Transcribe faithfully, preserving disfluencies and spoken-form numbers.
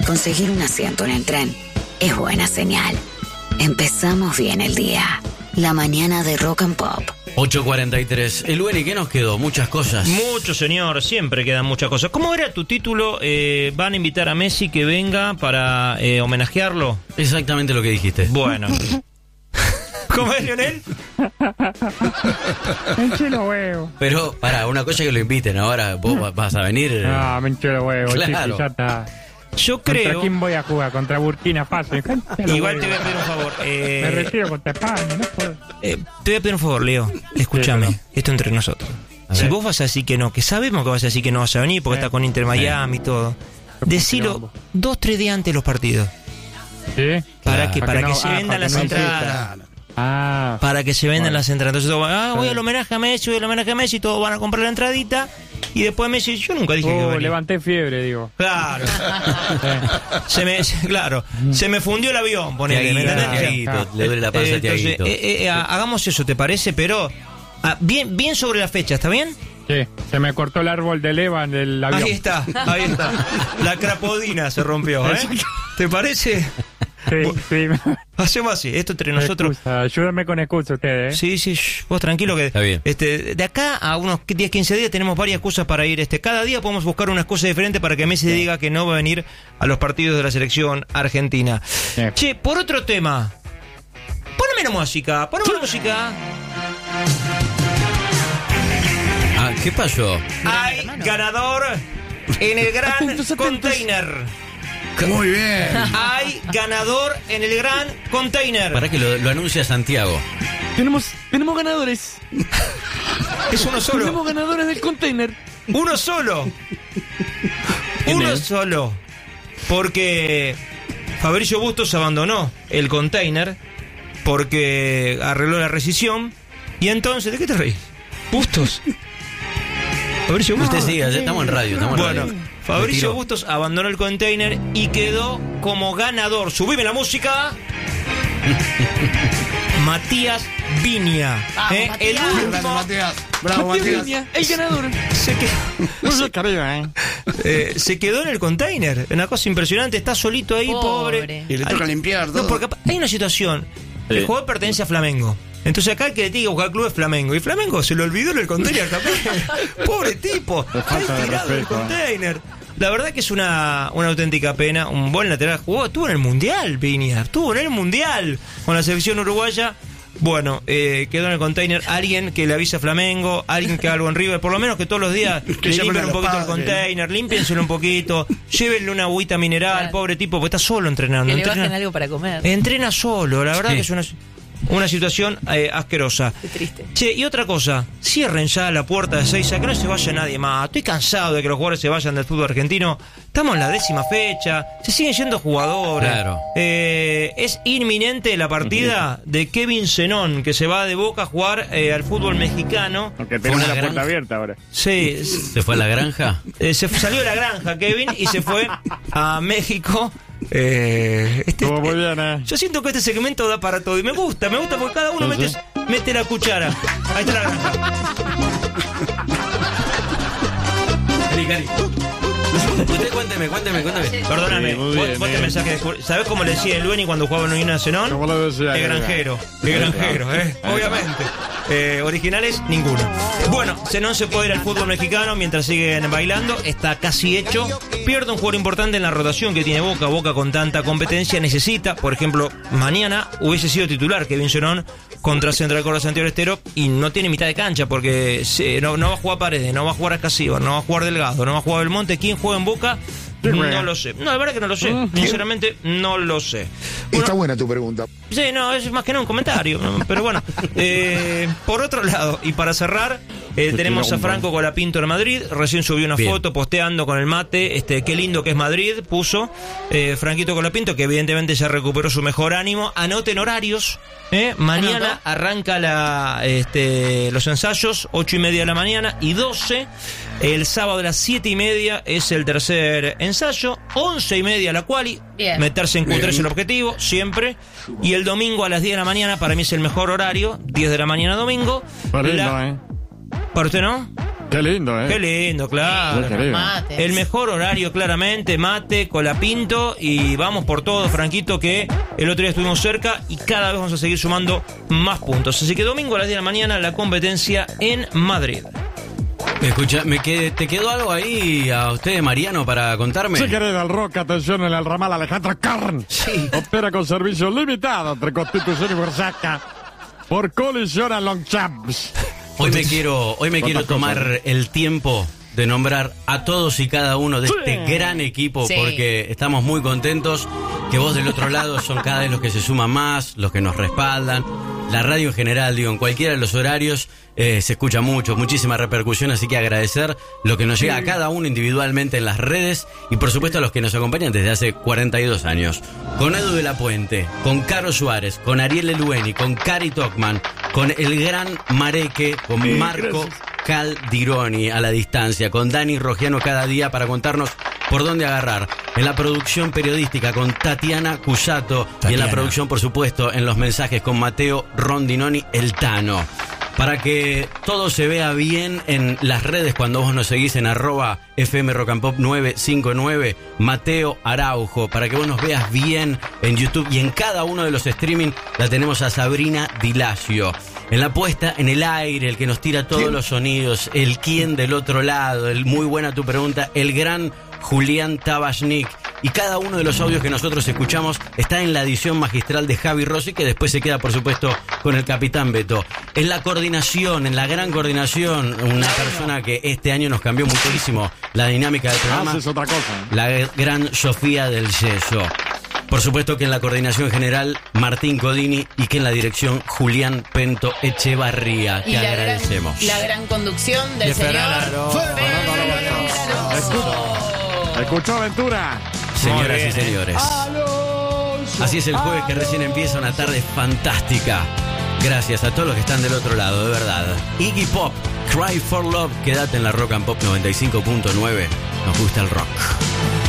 conseguir un asiento en el tren es buena señal. Empezamos bien el día. La mañana de Rock and Pop. ocho cuarenta y tres. El Weni, ¿qué nos quedó? Muchas cosas. Mucho, señor. Siempre quedan muchas cosas. ¿Cómo era tu título? Eh, ¿Van a invitar a Messi que venga para eh, homenajearlo? Exactamente lo que dijiste. Bueno. ¿Cómo es, Lionel? Me hinché los huevos. Pero, para, una cosa que lo inviten. Ahora vos vas a venir. No, me hinché los huevos, Claro. chico, ya está. Yo ¿Contra creo... quién voy a jugar? Contra Burkina Faso. Igual te voy a pedir un favor. Eh, Me retiro contra España, no puedo. eh, te voy a pedir un favor, Leo. Escúchame. Sí, Esto entre nosotros. A Si ver. vos vas a decir que no, que sabemos que vas a decir que no vas a venir porque Eh. está con Inter Miami y todo. Decilo quilombo. dos, tres días antes de los partidos. ¿Sí? Para Claro. que, Para para que que no- se ah, vendan para las que no entradas. Ah, Para que se vendan Bueno. las entradas. Entonces todos van, ah, voy Sí. al homenaje a Messi, voy al homenaje a Messi, todos van a comprar la entradita. Y después Messi, yo nunca dije que iba a oh, venir. levanté fiebre, digo. Claro. se me, se- claro. Se me fundió el avión, ponele. ¿me Tiaguito, entendés? Tiaguito, le duele la panza Eh, a Tiaguito. entonces, eh, eh, ha- hagamos eso, ¿te parece? Pero ah, bien, bien sobre la fecha, ¿está bien? Sí, se me cortó el árbol del Evan del avión. Ahí está, ahí está. La crapodina se rompió, ¿eh? ¿Te parece? Sí, sí. Hacemos así, esto entre nosotros. Excusa, ayúdame con excusa ustedes, ¿eh? Sí, sí, shh, vos tranquilo que Está bien. este de acá a unos diez, quince días tenemos varias cosas para ir. Este, cada día podemos buscar una excusa diferente para que Messi diga que no va a venir a los partidos de la selección argentina. Bien. Che, por otro tema. Poneme la música, poneme la música. Ah, ¿qué pasó? Hay ganador en el gran container. Muy bien. Hay ganador en el gran container. Para que lo, lo anuncia Santiago. Tenemos, tenemos ganadores. Es uno solo. Tenemos ganadores del container. Uno solo. Uno solo. Porque Fabricio Bustos abandonó el container porque arregló la rescisión. Y entonces, ¿de qué te reís? Bustos. Fabricio Usted Bustos. siga, estamos en radio. Estamos en Bueno, radio. Fabricio Retiró. Bustos abandonó el container y quedó como ganador. Subime la música. Matías Viña. ¿eh? El Grande, último Matías. Bravo, Matías. Viña, el ganador. se quedó, No se carga, ¿eh? eh, se quedó en el container. Una cosa impresionante. Está solito ahí, pobre. Pobre. Y le toca Ay, limpiar todo. No, porque hay una situación. El jugador pertenece a Flamengo. Entonces acá el que le tiene que buscar club es Flamengo. Y Flamengo se lo olvidó en el container también. Pobre tipo. Está ahí falta de tirado en el respeto, ¿eh? container. La verdad que es una, una auténtica pena. Un buen lateral. Jugó, estuvo en el Mundial, Viña. Estuvo en el Mundial con la selección uruguaya. Bueno, eh, quedó en el container. Alguien que le avise a Flamengo, alguien que haga algo en River, por lo menos que todos los días Que le llamen limpien a un los poquito el padres. container, límpienselo un poquito, llévenle una agüita mineral, Claro. pobre tipo, porque está solo entrenando. Que le entrena, bajen algo para comer. entrena solo, la verdad Sí. que es una, una situación eh, asquerosa. Qué triste. Che, y otra cosa, cierren ya la puerta de Seiza, que no se vaya nadie más. Estoy cansado de que los jugadores se vayan del fútbol argentino. Estamos en la décima fecha, se siguen yendo jugadores. Claro. Eh, es inminente la partida de Kevin Zenón, que se va de Boca a jugar eh, al fútbol mexicano. Aunque Fue tenemos una la gran- puerta abierta ahora. Sí, ¿Se fue a la granja? eh, se salió de la granja Kevin y se fue a México. Eh, este- Estuvo muy bien, ¿eh? yo siento que este segmento da para todo y me gusta, me gusta porque cada uno mete, mete la cuchara. Ahí está la granja. Cari, cari. Usted cuénteme, cuénteme, cuénteme. Perdóname, Sí, muy vos, bien, vos te bien. pensás que... ¿Sabés cómo le decía el Lueni cuando jugaba en Unión Nacional? ¿Cómo lo decía? De granjero, de granjero, ¿eh? Obviamente. Eh, originales, ninguno. Bueno, Zenón se puede ir al fútbol mexicano mientras siguen bailando. Está casi hecho. Pierde un jugador importante en la rotación que tiene Boca. Boca con tanta competencia necesita, por ejemplo, mañana hubiese sido titular Kevin Zenón contra Central Córdoba Santiago del Estero y no tiene mitad de cancha porque se- no, no va a jugar Paredes, no va a jugar Escasíbar, no va a jugar Delgado, no va a jugar Belmonte. ¿Quién juega en Boca? No lo sé. No, de verdad que no lo sé. Sinceramente, no lo sé. Está buena tu pregunta. Sí, no, es más que nada un comentario. ¿no? Pero bueno, eh, por otro lado, y para cerrar, eh, tenemos a Franco Colapinto en Madrid. Recién subió una Bien. foto posteando con el mate. Este, qué lindo que es Madrid, puso eh, Franquito Colapinto, que evidentemente ya recuperó su mejor ánimo. Anoten horarios. ¿eh? Mañana arranca la, este, los ensayos, ocho y media de la mañana y doce. El sábado a las siete y media es el tercer ensayo, once y media la quali, Bien. meterse en Q tres Bien. el objetivo, siempre. Y el domingo a las diez de la mañana, para mí es el mejor horario, diez de la mañana domingo. Lindo, La- ¿eh? ¿Para usted no? Qué lindo, ¿eh? Qué lindo, claro. Muy querido. Mates. El mejor horario, claramente, mate, colapinto y vamos por todo, Franquito, que el otro día estuvimos cerca y cada vez vamos a seguir sumando más puntos. Así que domingo a las diez de la mañana la competencia en Madrid. Escucha, me qued- ¿te quedó algo ahí a usted, Mariano, para contarme? Sí, querida, el Rock, atención, en el ramal Alejandro Carn. Sí. Opera con servicio limitado entre Constitución y Bursaca por colisión a Longchamps. Hoy me quiero, hoy me quiero Otra cosa. tomar el tiempo de nombrar a todos y cada uno de este gran equipo, Sí. porque estamos muy contentos que vos del otro lado son cada vez los que se suman más, los que nos respaldan. La radio en general, digo, en cualquiera de los horarios eh, se escucha mucho, muchísima repercusión, así que agradecer lo que nos llega a cada uno individualmente en las redes y por supuesto a los que nos acompañan desde hace cuarenta y dos años. Con Edu de la Puente, con Caro Suárez, con Ariel Elueni, con Cari Tocman, con el gran Mareque, con Marco Caldironi a la distancia, con Dani Rogiano cada día para contarnos por dónde agarrar. En la producción periodística con Tatiana Cusato y en la producción, por supuesto, en los mensajes con Mateo Rondinoni, el Tano. Para que todo se vea bien en las redes cuando vos nos seguís en arroba F M Rock and Pop nueve cinco nueve, Mateo Araujo. Para que vos nos veas bien en YouTube y en cada uno de los streaming la tenemos a Sabrina Dilacio. En la puesta en el aire, el que nos tira todos los sonidos, el quién del otro lado, el muy buena tu pregunta, el gran Julián Tabachnik. Y cada uno de los audios que nosotros escuchamos está en la edición magistral de Javi Rossi, que después se queda, por supuesto, con el Capitán Beto. En la coordinación, en la gran coordinación, una persona que este año nos cambió muchísimo la dinámica del programa, Haces otra cosa. la gran Sofía del Yeso. Por supuesto que en la coordinación general, Martín Codini, y que en la dirección, Julián Pento Echevarría, Y que la agradecemos. gran, la gran conducción del De señor Ferraro. Ferraro. Escucha. ¿Escuchó, Aventura? Señoras Muy y bien, señores, así es el jueves que recién empieza, una tarde fantástica. Gracias a todos los que están del otro lado, de verdad. Iggy Pop, Cry for Love, quédate en la Rock and Pop noventa y cinco punto nueve. Nos gusta el rock.